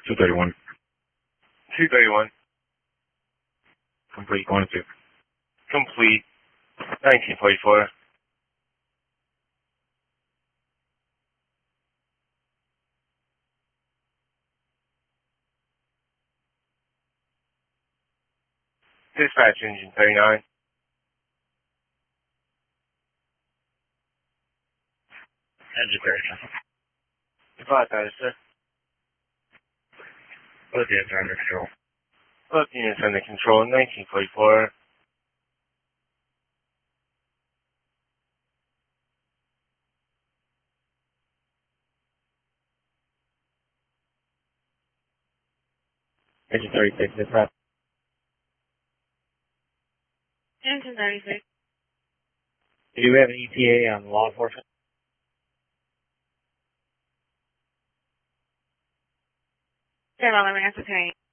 231. 231. Complete, going to. Complete. 1944. Dispatch engine 39. Engine 39. Goodbye, that is, sir. Both units are under control. Both units under control. 1944. Engine 36, dispatch. Engine 36. Do we have an ETA on law enforcement? Stand by, let me ascertain.